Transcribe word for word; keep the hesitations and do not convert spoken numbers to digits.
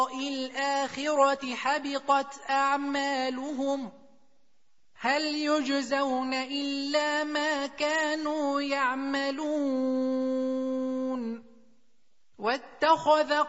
الآخرة حبطت أعمالهم هل يجزون إلا ما كانوا يعملون واتخذ